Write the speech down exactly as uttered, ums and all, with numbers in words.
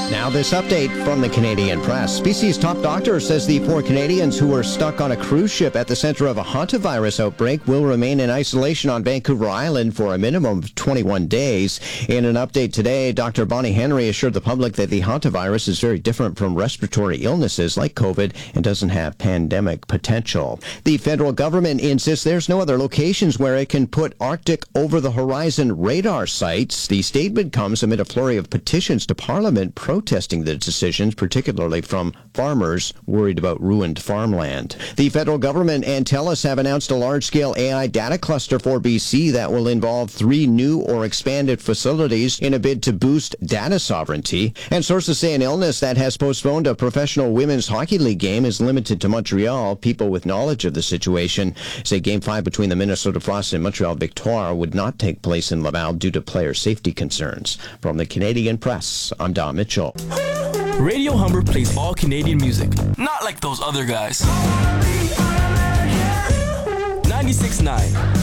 Now this update from the Canadian Press. B C's top doctor says the four Canadians who were stuck on a cruise ship at the center of a hantavirus outbreak will remain in isolation on Vancouver Island for a minimum of twenty-one days. In an update today, Doctor Bonnie Henry assured the public that the hantavirus is very different from respiratory illnesses like COVID and doesn't have pandemic potential. The federal government insists there's no other locations where it can put Arctic over-the-horizon radar sites. The statement comes amid a flurry of petitions to Parliament protesting the decisions, particularly from farmers worried about ruined farmland. The federal government and TELUS have announced a large-scale A I data cluster for B C that will involve three new or expanded facilities in a bid to boost data sovereignty. And sources say an illness that has postponed a professional women's hockey league game is limited to Montreal. People with knowledge of the situation say Game five between the Minnesota Frost and Montreal Victoire would not take place in Laval due to player safety concerns. From the Canadian Press, I'm Don Mitchell. Radio Humber plays all Canadian music, not like those other guys. ninety-six point nine